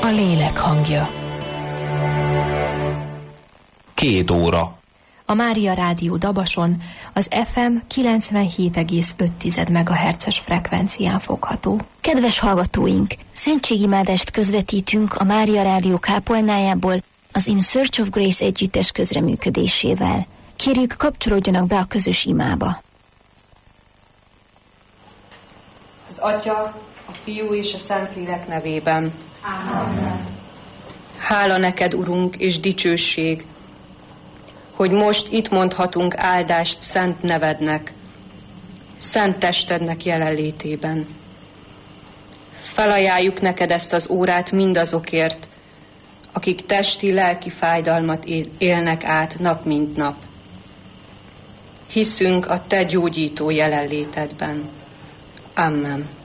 a lélek hangja. 2 óra. A Mária Rádió Dabason az FM 97,5 MHz-es frekvencián fogható. Kedves hallgatóink, szentségimádást közvetítünk a Mária Rádió kápolnájából az In Search of Grace együttes közreműködésével. Kérjük, kapcsolódjanak be a közös imába. Az Atya, a Fiú és a Szentlélek nevében. Amen. Hála neked, Urunk, és dicsőség, hogy most itt mondhatunk áldást szent nevednek, szent testednek jelenlétében. Felajánljuk neked ezt az órát mindazokért, akik testi, lelki fájdalmat élnek át nap mint nap. Hiszünk a te gyógyító jelenlétedben. Amen.